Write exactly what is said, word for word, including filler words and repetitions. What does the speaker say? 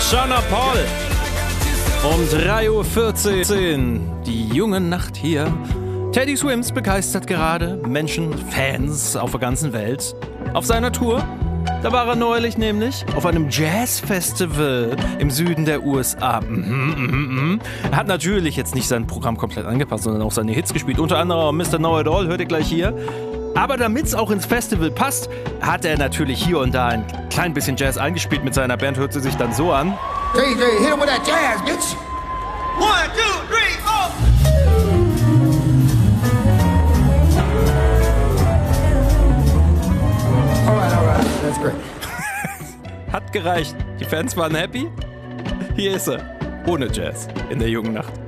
Sean Paul. Um drei Uhr vierzehn. Die junge Nacht hier. Teddy Swims begeistert gerade Menschen, Fans auf der ganzen Welt. Auf seiner Tour. Da war er neulich nämlich auf einem Jazz-Festival im Süden der U S A. Mhm, mhm, mhm. Er hat natürlich jetzt nicht sein Programm komplett angepasst, sondern auch seine Hits gespielt. Unter anderem Mister Know It All, hört ihr gleich hier. Aber damit es auch ins Festival passt, hat er natürlich hier und da ein klein bisschen Jazz eingespielt mit seiner Band. Hört sie sich dann so an. D J, hit him with that jazz, bitch. One, two, three, four. Alright, alright, that's great. Hat gereicht. Die Fans waren happy. Hier ist er. Ohne Jazz in der jungen Nacht.